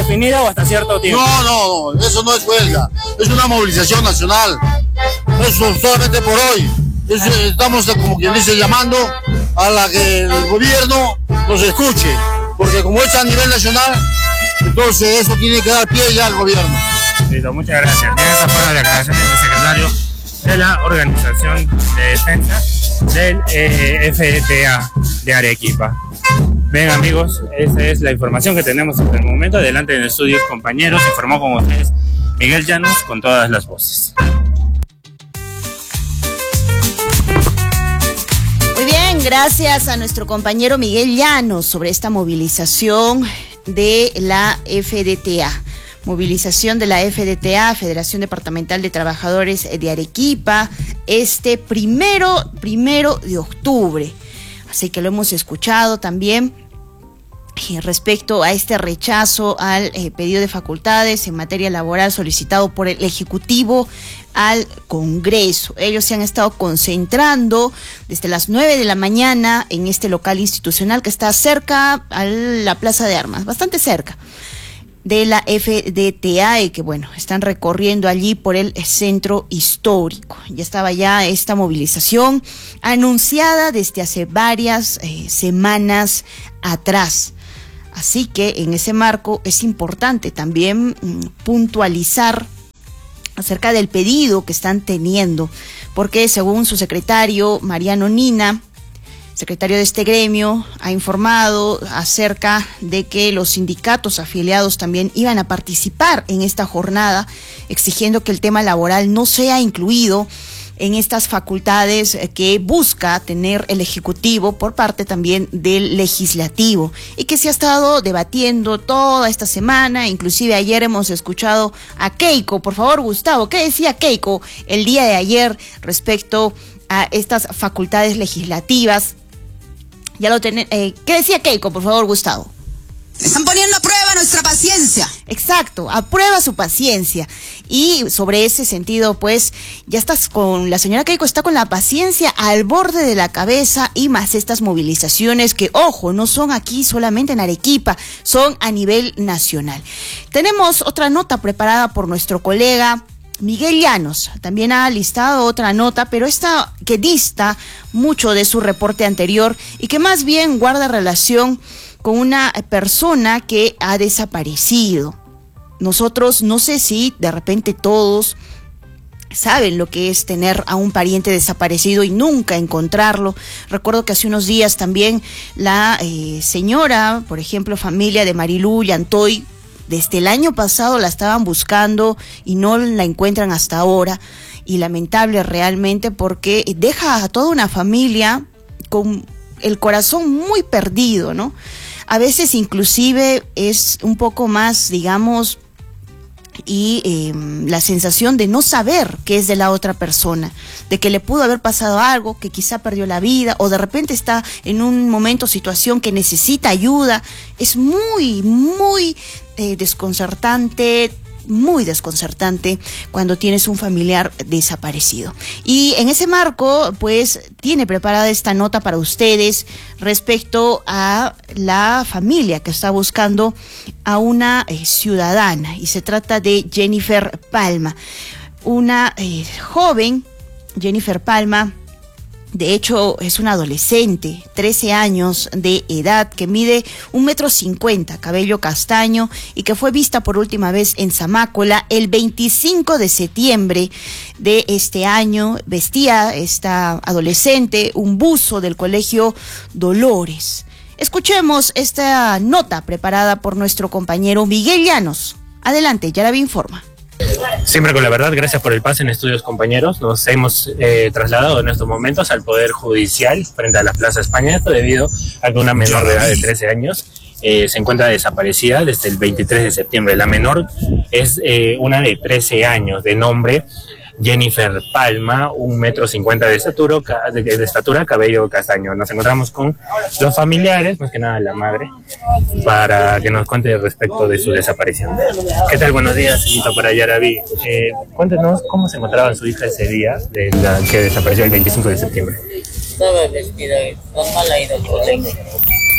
indefinida o hasta cierto tiempo? No, eso no es huelga, es una movilización nacional, eso solamente por hoy. Estamos, como quien dice, llamando a la que el gobierno nos escuche, porque como es a nivel nacional, entonces eso tiene que dar pie ya al gobierno. Listo, muchas gracias. Bien, esa fue la declaración del secretario de la Organización de Defensa del FDTA de Arequipa. Bien, amigos, esa es la información que tenemos hasta el momento. Adelante en estudios, compañeros, informó con ustedes Miguel Llanos con todas las voces. Muy bien, gracias a nuestro compañero Miguel Llanos sobre esta movilización de la FDTA. Movilización de la FDTA, Federación Departamental de Trabajadores de Arequipa, este primero de octubre. Así que lo hemos escuchado también respecto a este rechazo al pedido de facultades en materia laboral solicitado por el Ejecutivo al Congreso. Ellos se han estado concentrando desde las 9 de la mañana en este local institucional que está cerca a la Plaza de Armas, bastante cerca de la FDTA, y que bueno, están recorriendo allí por el centro histórico. Ya estaba esta movilización anunciada desde hace varias semanas atrás. Así que en ese marco es importante también puntualizar acerca del pedido que están teniendo, porque según su secretario Mariano Nina, secretario de este gremio, ha informado acerca de que los sindicatos afiliados también iban a participar en esta jornada, exigiendo que el tema laboral no sea incluido en estas facultades que busca tener el Ejecutivo por parte también del Legislativo, y que se ha estado debatiendo toda esta semana. Inclusive ayer hemos escuchado a Keiko. Por favor, Gustavo, ¿qué decía Keiko el día de ayer respecto a estas facultades legislativas? ¿Qué decía Keiko? Por favor, Gustavo. Están poniendo a prueba nuestra paciencia. Exacto, a prueba su paciencia. Y sobre ese sentido, pues, la señora Keiko está con la paciencia al borde de la cabeza, y más estas movilizaciones que, ojo, no son aquí solamente en Arequipa, son a nivel nacional. Tenemos otra nota preparada por nuestro colega Miguel Llanos. También ha listado otra nota, pero esta que dista mucho de su reporte anterior y que más bien guarda relación con una persona que ha desaparecido. Nosotros, no sé si de repente todos saben lo que es tener a un pariente desaparecido y nunca encontrarlo. Recuerdo que hace unos días también la señora, por ejemplo, familia de Marilú Llantoy, desde el año pasado la estaban buscando y no la encuentran hasta ahora. Y lamentable realmente, porque deja a toda una familia con el corazón muy perdido, ¿no? A veces inclusive es un poco más, digamos, y la sensación de no saber qué es de la otra persona, de que le pudo haber pasado algo, que quizá perdió la vida, o de repente está en un momento, situación que necesita ayuda. Es muy desconcertante, muy desconcertante cuando tienes un familiar desaparecido. Y en ese marco, pues, tiene preparada esta nota para ustedes respecto a la familia que está buscando a una ciudadana, y se trata de Jennifer Palma, una joven. Jennifer Palma, de hecho, es una adolescente, 13 años de edad, que mide 1,50 m, cabello castaño, y que fue vista por última vez en Zamácola el 25 de septiembre de este año. Vestía esta adolescente un buzo del Colegio Dolores. Escuchemos esta nota preparada por nuestro compañero Miguel Llanos. Adelante, Yaraví informa. Siempre con la verdad, gracias por el pase en estudios, compañeros. Nos hemos trasladado en estos momentos al Poder Judicial frente a la Plaza España, esto debido a que una menor de edad de 13 años se encuentra desaparecida desde el 23 de septiembre. La menor es una de 13 años, de nombre Jennifer Palma, 1,50 m de estatura, cabello castaño. Nos encontramos con los familiares, más que nada la madre, para que nos cuente respecto de su desaparición. ¿Qué tal? Buenos días, señorita, para Yaraví. Cuéntenos cómo se encontraba su hija ese día de la que desapareció el 25 de septiembre. Estaba vestida, normal, ha ido al colegio.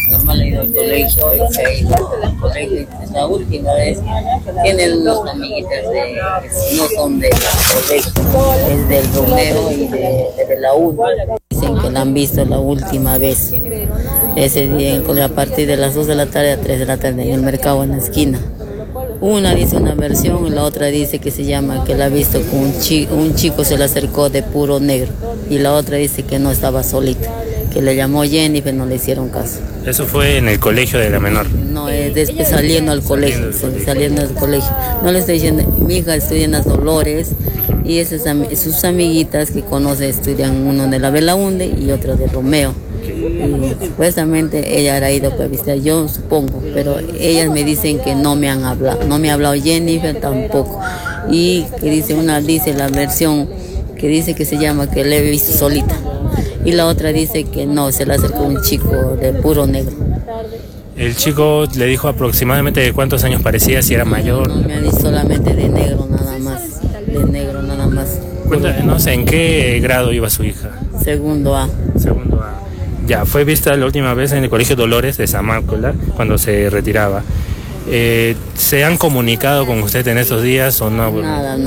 normal ha ido al colegio y se ha ido al colegio. Es la última vez. Tiene unas amiguitas no son del colegio, es del Romeo y de la U. Dicen que la han visto la última vez. Ese día a partir de las 2 de la tarde a 3 de la tarde en el mercado en la esquina. Una dice una versión y la otra dice que la ha visto con un chico se le acercó de puro negro, y la otra dice que no, estaba solita, que le llamó Jennifer, no le hicieron caso. ¿Eso fue en el colegio de la menor? No, después saliendo al colegio. No le estoy diciendo, mi hija estudia en las Dolores y sus amiguitas que conoce estudian, uno de la Belaunde y otro de Romeo. Y supuestamente ella ha ido para visitar, yo supongo, pero ellas me dicen que no me han hablado, no me ha hablado Jennifer tampoco, y que dice la versión que dice que se llama que le he visto solita, y la otra dice que no, se le acercó un chico de puro negro. ¿El chico le dijo aproximadamente de cuántos años parecía, si era mayor? No, me ha dicho solamente de negro nada más. Cuéntanos, ¿en qué grado iba su hija? Segundo A. Ya, fue vista la última vez en el Colegio Dolores de Zamácola, cuando se retiraba. ¿Se han comunicado con usted en estos días o no? Nada.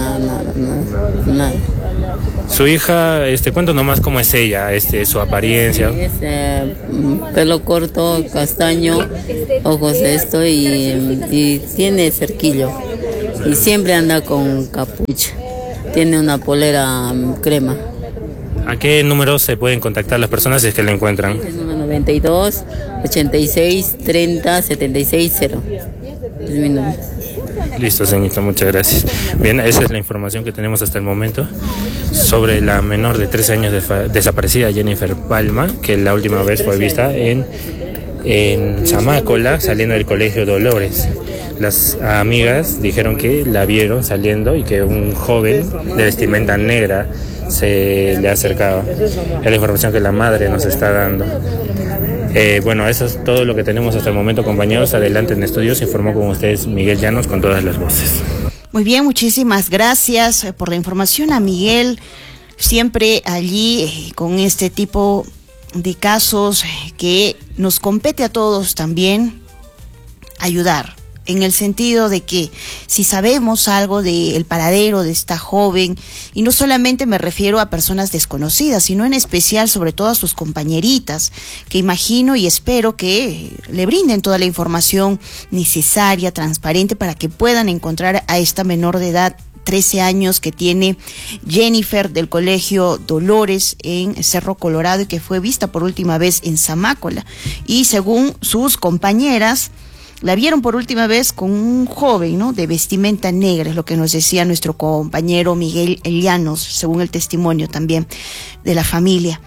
Su hija, cuéntanos nomás cómo es ella, su apariencia. Es pelo corto, castaño, ojos y tiene cerquillo. Y siempre anda con capucha. Tiene una polera crema. ¿A qué número se pueden contactar las personas si es que la encuentran? Es el número 92 86 30 76 0. Es mi número. Listo, señorita, muchas gracias. Bien, esa es la información que tenemos hasta el momento sobre la menor de 13 años desaparecida, Jennifer Palma, que la última vez fue vista en Zamácola, saliendo del Colegio Dolores. Las amigas dijeron que la vieron saliendo y que un joven de vestimenta negra se le acercaba. Es la información que la madre nos está dando. Bueno, eso es todo lo que tenemos hasta el momento, compañeros. Adelante en estudios, informó con ustedes Miguel Llanos con todas las voces. Muy bien, muchísimas gracias por la información a Miguel, siempre allí con este tipo de casos que nos compete a todos también ayudar. En el sentido de que si sabemos algo del paradero de esta joven, y no solamente me refiero a personas desconocidas, sino en especial sobre todo a sus compañeritas, que imagino y espero que le brinden toda la información necesaria, transparente, para que puedan encontrar a esta menor de edad, 13 años, que tiene Jennifer, del Colegio Dolores en Cerro Colorado, y que fue vista por última vez en Zamácola. Y según sus compañeras, la vieron por última vez con un joven, ¿no?, de vestimenta negra, es lo que nos decía nuestro compañero Miguel Llanos, según el testimonio también de la familia.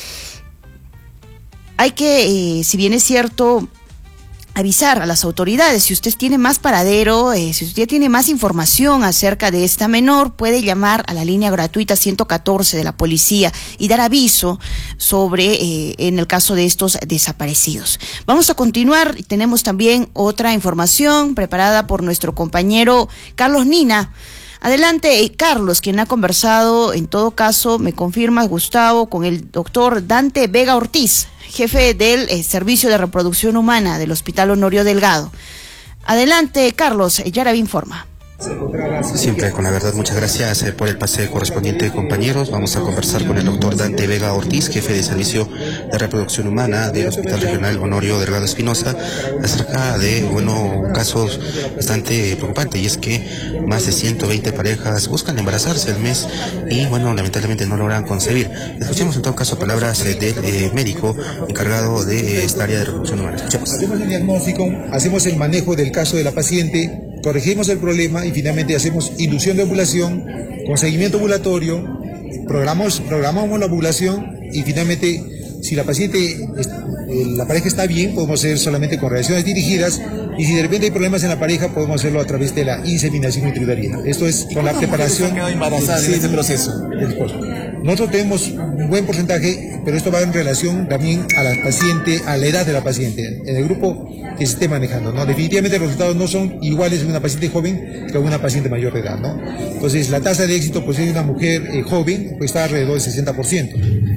Hay que, si bien es cierto, avisar a las autoridades. Si usted tiene más paradero, si usted tiene más información acerca de esta menor, puede llamar a la línea gratuita 114 de la policía y dar aviso sobre, en el caso de estos desaparecidos. Vamos a continuar. Tenemos también otra información preparada por nuestro compañero Carlos Nina. Adelante, Carlos, quien ha conversado, en todo caso, me confirma, Gustavo, con el doctor Dante Vega Ortiz, jefe del Servicio de Reproducción Humana del Hospital Honorio Delgado. Adelante, Carlos, Yaraví informa. Siempre con la verdad, muchas gracias por el pase correspondiente, compañeros. Vamos a conversar con el doctor Dante Vega Ortiz, jefe de Servicio de Reproducción Humana del Hospital Regional Honorio Delgado Espinosa, acerca de, casos bastante preocupantes, y es que más de 120 parejas buscan embarazarse al mes y, lamentablemente no logran concebir. Escuchemos en todo caso palabras del médico encargado de esta área de reproducción humana. Escuchemos. Hacemos el diagnóstico, hacemos el manejo del caso de la paciente, corregimos el problema y finalmente hacemos inducción de ovulación con seguimiento ovulatorio, programamos la ovulación y finalmente, si la paciente, la pareja está bien, podemos hacer solamente con radiaciones dirigidas, y si de repente hay problemas en la pareja, podemos hacerlo a través de la inseminación intrauterina. Esto es con la preparación. ¿Cómo embarazada en este proceso? Nosotros tenemos un buen porcentaje, pero esto va en relación también a la paciente, a la edad de la paciente, en el grupo que se esté manejando, ¿no? Definitivamente los resultados no son iguales en una paciente joven que en una paciente mayor de edad, ¿no? Entonces, la tasa de éxito, pues, en una mujer joven, pues, está alrededor del 60%.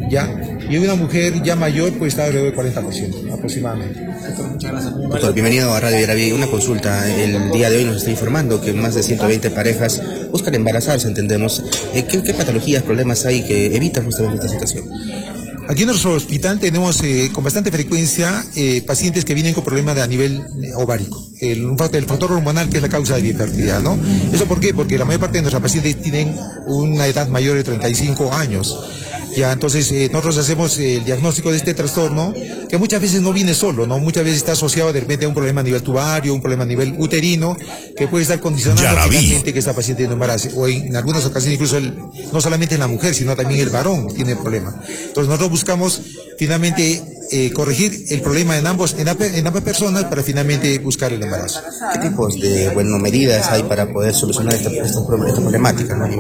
¿ya? Y una mujer ya mayor pues está alrededor del 40% aproximadamente. Doctor, bienvenido a Radio Yaraví. Una consulta. El día de hoy nos está informando que más de 120 parejas buscan embarazarse, entendemos. ¿Qué patologías, problemas hay que evitan justamente esta situación? Aquí en nuestro hospital tenemos con bastante frecuencia pacientes que vienen con problemas a nivel ovárico. El factor hormonal que es la causa de la infertilidad, ¿no? ¿Eso por qué? Porque la mayor parte de nuestros pacientes tienen una edad mayor de 35 años. Ya, entonces nosotros hacemos el diagnóstico de este trastorno, que muchas veces no viene solo, ¿no? Muchas veces está asociado de repente a un problema a nivel tubario, un problema a nivel uterino, que puede estar condicionando finalmente que esta paciente no embarace. O en algunas ocasiones incluso no solamente la mujer, sino también el varón tiene el problema. Entonces nosotros buscamos finalmente corregir el problema en ambas personas para finalmente buscar el embarazo. ¿Qué tipos de medidas hay para poder solucionar esta problemática, ¿no?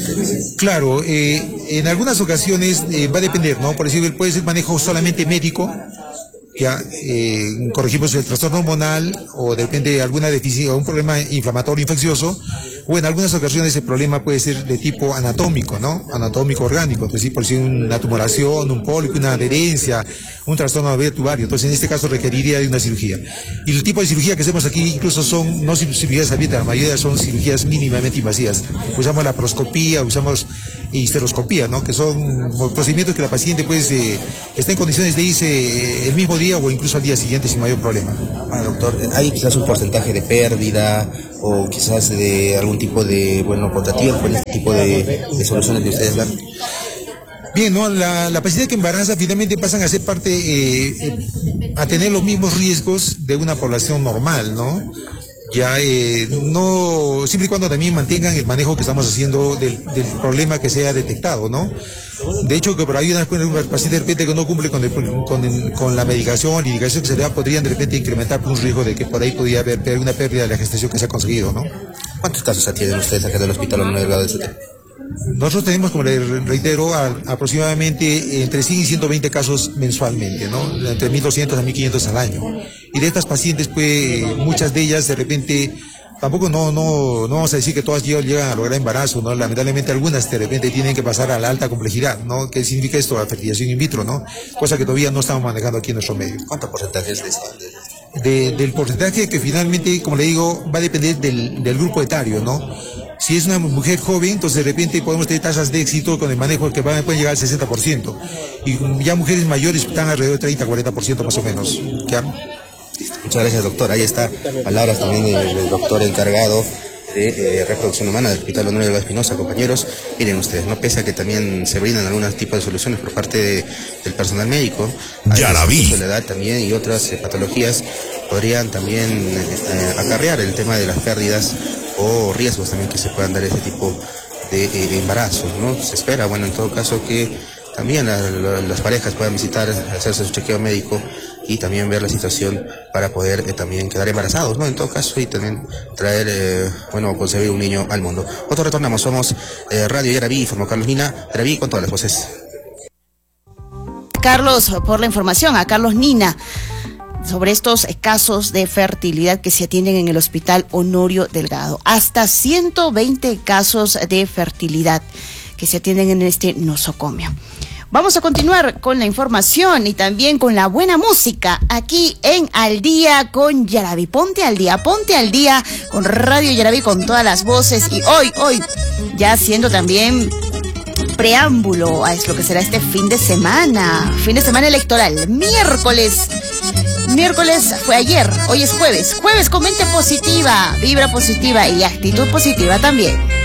Claro, en algunas ocasiones va a depender, ¿no? Por decir, puede ser manejo solamente médico, ya corregimos el trastorno hormonal o de repente alguna deficiencia o un problema inflamatorio infeccioso, o en algunas ocasiones el problema puede ser de tipo anatómico, ¿no? Anatómico orgánico, entonces por decir una tumoración, un pólipo, una adherencia, un trastorno tubario, entonces en este caso requeriría de una cirugía. Y el tipo de cirugía que hacemos aquí incluso son no cirugías abiertas, la mayoría son cirugías mínimamente invasivas. Usamos laparoscopía, usamos histeroscopía, ¿no? Que son procedimientos que la paciente pues está en condiciones de irse el mismo día o incluso al día siguiente sin mayor problema. Doctor, ¿hay quizás un porcentaje de pérdida o quizás de algún tipo de, portativo con este tipo de soluciones que ustedes dan? Bien, ¿no? La paciente que embaraza finalmente pasan a ser parte, a tener los mismos riesgos de una población normal, ¿no? Ya no, siempre y cuando también mantengan el manejo que estamos haciendo del problema que se ha detectado, ¿no? De hecho, que por ahí una paciente de repente que no cumple con la medicación o la indicación que se le da, podrían de repente incrementar un riesgo de que por ahí podría haber una pérdida de la gestación que se ha conseguido, ¿no? ¿Cuántos casos atienden ustedes acá del Hospital Honorio Delgado de Sucre? Nosotros tenemos, como le reitero, aproximadamente entre 100 y 120 casos mensualmente, ¿no? Entre 1.200 a 1.500 al año. Y de estas pacientes, pues, muchas de ellas de repente, tampoco no vamos a decir que todas llegan a lograr embarazo, ¿no? Lamentablemente algunas de repente tienen que pasar a la alta complejidad, ¿no? ¿Qué significa esto? La fertilización in vitro, ¿no? Cosa que todavía no estamos manejando aquí en nuestro medio. ¿Cuánto porcentaje es de esto? Del porcentaje que finalmente, como le digo, va a depender del grupo etario, ¿no? Si es una mujer joven, entonces de repente podemos tener tasas de éxito con el manejo que pueden llegar al 60%. Y ya mujeres mayores están alrededor del 30-40% más o menos. ¿Ya? Muchas gracias, doctor. Ahí está, palabras también del doctor encargado de reproducción humana del Hospital Honorio Delgado Espinosa. Compañeros, miren ustedes, no pese a que también se brindan algunos tipos de soluciones por parte del personal médico, soledad también y otras patologías podrían también acarrear el tema de las pérdidas o riesgos también que se puedan dar este tipo de embarazos, ¿no? Se espera, en todo caso que también las parejas puedan visitar, hacerse su chequeo médico y también ver la situación para poder también quedar embarazados, ¿no? En todo caso, y también traer, concebir un niño al mundo. Nosotros retornamos, somos Radio Yaraví, informó Carlos Nina, Yaraví con todas las voces. Carlos, por la información, a Carlos Nina, sobre estos casos de fertilidad que se atienden en el Hospital Honorio Delgado. Hasta 120 casos de fertilidad que se atienden en este nosocomio. Vamos a continuar con la información y también con la buena música aquí en Al Día con Yaraví. Ponte al día con Radio Yaraví, con todas las voces. Y hoy, ya haciendo también preámbulo a lo que será este fin de semana electoral. Miércoles fue ayer, hoy es jueves con mente positiva, vibra positiva y actitud positiva también.